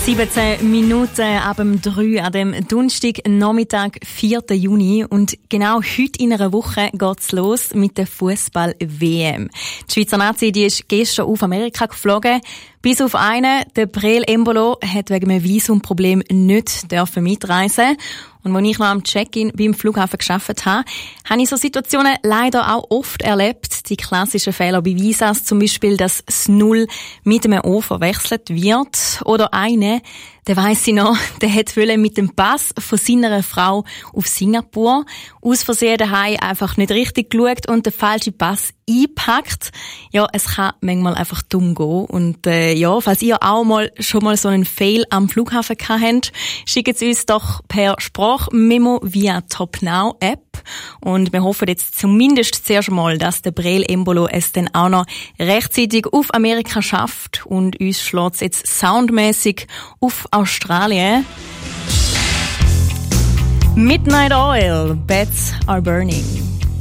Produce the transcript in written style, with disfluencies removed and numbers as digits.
17 Minuten ab dem 3 an dem Donnerstag, Nachmittag, 4. Juni. Und genau heute in einer Woche geht's los mit der Fußball-WM. Die Schweizer Nazi, die ist gestern auf Amerika geflogen. Bis auf einen, der Breel Embolo, hat wegen einem Visumproblem nicht mitreisen. Und als ich noch am Check-in beim Flughafen gearbeitet habe, habe ich so Situationen leider auch oft erlebt. Die klassischen Fehler bei Visas, zum Beispiel, dass das Null mit einem O verwechselt wird. Oder eine, der weiss ich noch, der wollte mit dem Pass von seiner Frau auf Singapur aus Versehen daheim einfach nicht richtig geschaut und den falschen Pass eingepackt. Ja, es kann manchmal einfach dumm gehen. Und ja, falls ihr auch schon mal so einen Fail am Flughafen gehabt habt, schickt es uns doch per Sprachmemo via TopNow App. Und wir hoffen jetzt zumindest zuerst mal, dass der Breel Embolo es dann auch noch rechtzeitig auf Amerika schafft und uns schlägt jetzt soundmäßig auf Australien. Midnight Oil, Beds are burning.